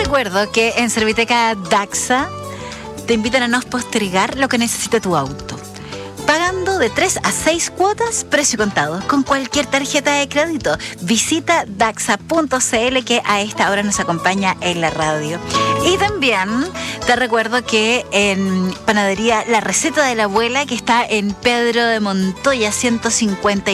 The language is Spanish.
recuerdo que en Serviteca Daxa te invitan a no postergar lo que necesita tu auto, pagando de 3 a 6 cuotas, precio contado, con cualquier tarjeta de crédito. Visita daxa.cl, que a esta hora nos acompaña en la radio. Y también te recuerdo que en Panadería La Receta de la Abuela, que está en Pedro de Montoya 150